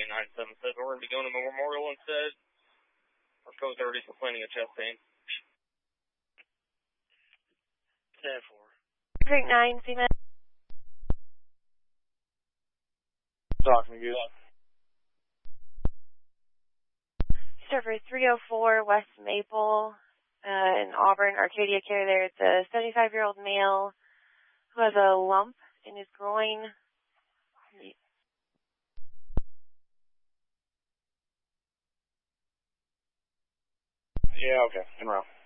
Landing 97 says we're going to be going to Memorial instead. Our code 30 is complaining of chest pain. 10-4. Great 9, Seaman. Talk to me, good. Server 304, West Maple, in Auburn, Arcadia Care there. It's a 75-year-old male who has a lump in his groin. Yeah, okay. In route.